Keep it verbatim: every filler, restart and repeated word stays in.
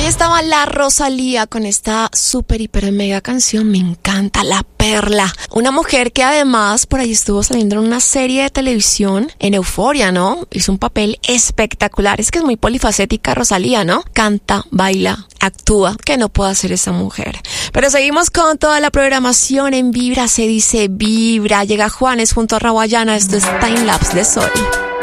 estaba la Rosalía con esta super hiper mega canción, me encanta, La Perla. Una mujer que además por ahí estuvo saliendo en una serie de televisión, en Euforia, ¿no? Hizo un papel espectacular, es que es muy polifacética Rosalía, ¿no? Canta, baila, actúa, que no puede hacer esa mujer. Pero seguimos con toda la programación en Vibra, se dice Vibra. Llega Juanes junto a Rawayana, esto es Time Lapse de Sol.